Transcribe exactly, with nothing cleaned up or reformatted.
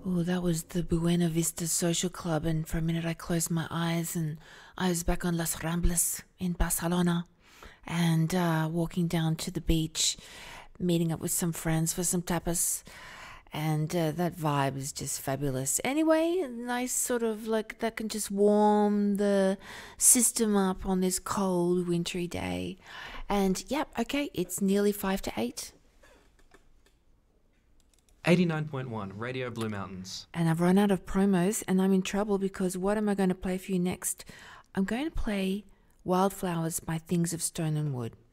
Oh, that was the Buena Vista Social Club, and for a minute I closed my eyes and I was back on Las Ramblas in Barcelona and uh, walking down to the beach, meeting up with some friends for some tapas. And uh, that vibe is just fabulous. Anyway, a nice sort of like that can just warm the system up on this cold, wintry day. And yep, okay, it's nearly five to eight. eighty-nine point one, Radio Blue Mountains. And I've run out of promos and I'm in trouble because what am I going to play for you next? I'm going to play Wildflowers by Things of Stone and Wood.